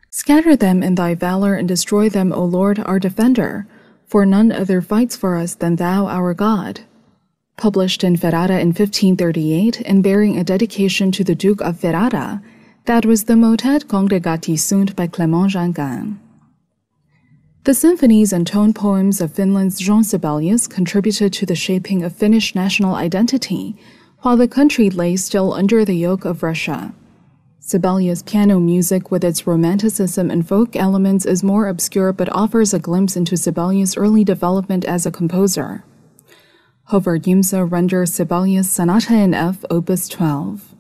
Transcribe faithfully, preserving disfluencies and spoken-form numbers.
Scatter them in thy valor and destroy them, O Lord, our defender, for none other fights for us than thou, our God. Published in Ferrara in fifteen thirty-eight and bearing a dedication to the Duke of Ferrara, that was the motet Congregati sunt by Clément Jangain. The symphonies and tone poems of Finland's Jean Sibelius contributed to the shaping of Finnish national identity, while the country lay still under the yoke of Russia. Sibelius' piano music with its romanticism and folk elements is more obscure but offers a glimpse into Sibelius' early development as a composer. Håvard Gimse renders Sibelius Sonata in F, Opus twelve.